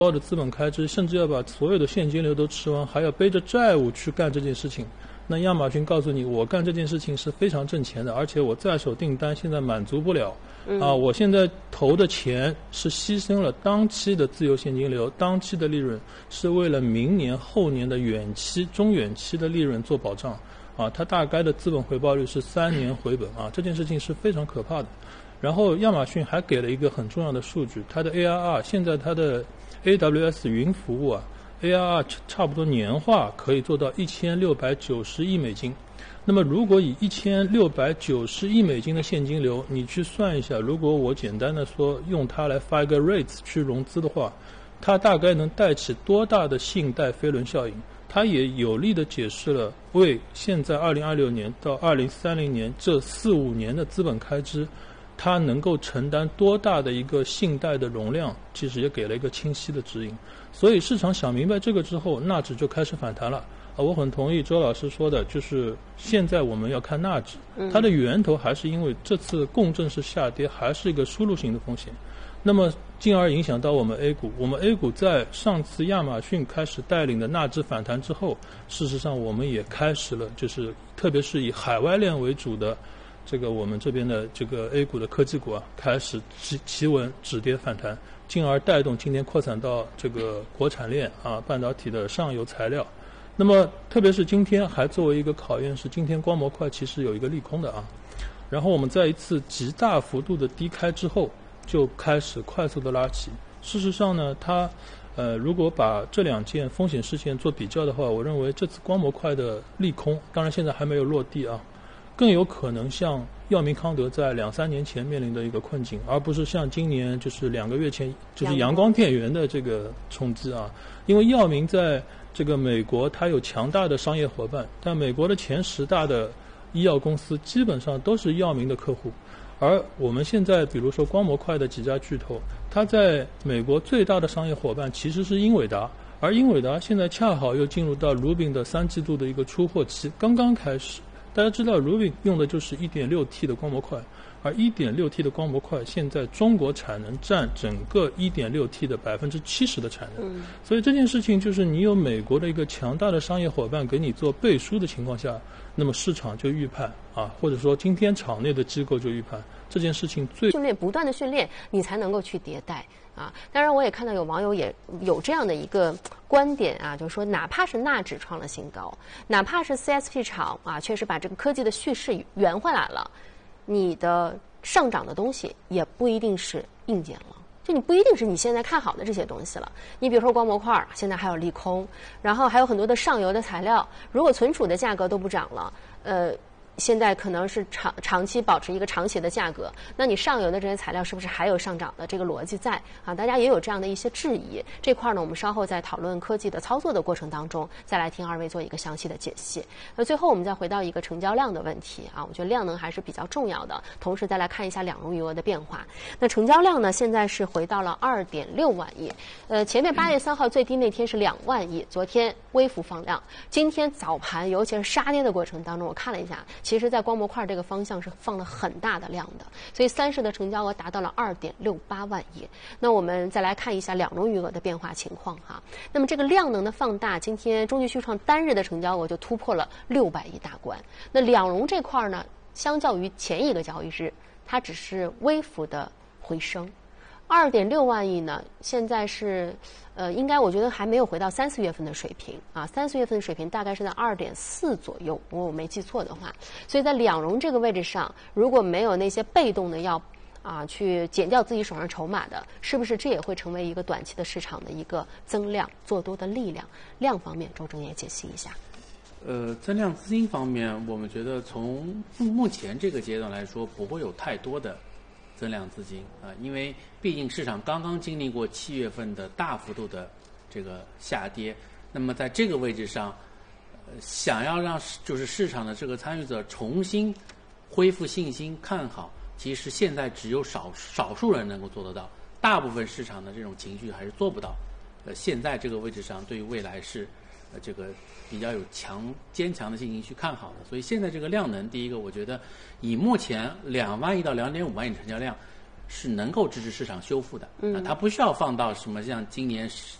高的资本开支，甚至要把所有的现金流都吃完，还要背着债务去干这件事情。那亚马逊告诉你，我干这件事情是非常挣钱的，而且我在手订单现在满足不了。我现在投的钱是牺牲了当期的自由现金流，当期的利润，是为了明年后年的远期、中远期的利润做保障。它大概的资本回报率是3年回本这件事情是非常可怕的。然后亚马逊还给了一个很重要的数据，它的 ARR 现在它的 AWS 云服务ARR 差不多年化可以做到1690亿美金。那么如果以1690亿美金的现金流，你去算一下，如果我简单的说用它来发一个 REITs 去融资的话，它大概能带起多大的信贷飞轮效应？它也有力地解释了为现在2026年到2030年这4-5年的资本开支，它能够承担多大的一个信贷的容量，其实也给了一个清晰的指引。所以市场想明白这个之后，纳指就开始反弹了。我很同意周老师说的，就是现在我们要看纳指，它的源头还是因为这次共振式下跌还是一个输入型的风险，那么进而影响到我们 A 股。我们 A 股在上次亚马逊开始带领的纳指反弹之后，事实上我们也开始了，就是特别是以海外链为主的这个我们这边的这个 A 股的科技股开始企稳止跌反弹，进而带动今天扩散到这个国产链半导体的上游材料。那么特别是今天还作为一个考验是，今天光模块其实有一个利空的然后我们在一次极大幅度的低开之后，就开始快速的拉起。事实上呢，它如果把这2件风险事件做比较的话，我认为这次光模块的利空，当然现在还没有落地更有可能像药明康德在2-3年前面临的一个困境，而不是像今年就是2个月前就是阳光电源的这个冲击因为药明在这个美国它有强大的商业伙伴，但美国的前10大的医药公司基本上都是药明的客户，而我们现在比如说光模块的几家巨头，它在美国最大的商业伙伴其实是英伟达，而英伟达现在恰好又进入到 Rubin 的3季度的一个出货期刚刚开始。大家知道 Rubin 用的就是 1.6T 的光模块，而 1.6T 的光模块现在中国产能占整个 1.6T 的70%的产能，所以这件事情就是你有美国的一个强大的商业伙伴给你做背书的情况下，那么市场就预判或者说今天场内的机构就预判这件事情训练不断的训练，你才能够去迭代当然我也看到有网友也有这样的一个观点就是说哪怕是纳指创了新高，哪怕是 CSP 厂确实把这个科技的叙事圆回来了，你的上涨的东西也不一定是硬件了，就你不一定是你现在看好的这些东西了。你比如说光模块现在还有利空，然后还有很多的上游的材料，如果存储的价格都不涨了现在可能是长期保持一个长期的价格，那你上游的这些材料是不是还有上涨的这个逻辑在大家也有这样的一些质疑。这块呢，我们稍后在讨论科技的操作的过程当中，再来听2位做一个详细的解析。那最后我们再回到一个成交量的问题我觉得量能还是比较重要的，同时再来看一下两融余额的变化。那成交量呢，现在是回到了2.6万亿，前面8月3号最低那天是2万亿，昨天微幅放量，今天早盘尤其是杀跌的过程当中，我看了一下，其实在光模块这个方向是放了很大的量的，所以30的成交额达到了2.68万亿。那我们再来看一下两融余额的变化情况那么这个量能的放大，今天中继续创单日的成交额就突破了600亿大关。那两融这块呢，相较于前一个交易日，它只是微幅的回升。2.6万亿呢，现在是应该我觉得还没有回到3、4月份的水平3、4月份的水平大概是在2.4左右，如果我没记错的话。所以在两融这个位置上，如果没有那些被动的要去减掉自己手上筹码的，是不是这也会成为一个短期的市场的一个增量做多的力量？量方面，周正也解析一下。 增量资金方面，我们觉得从目前这个阶段来说，不会有太多的增量资金因为毕竟市场刚刚经历过7月份的大幅度的这个下跌，那么在这个位置上，想要让就是市场的这个参与者重新恢复信心看好，其实现在只有少数人能够做得到，大部分市场的这种情绪还是做不到。现在这个位置上，对于未来是这个比较有坚强的信心去看好的。所以现在这个量能，第一个我觉得以目前2万亿到2.5万亿成交量是能够支持市场修复的。它不需要放到什么像今年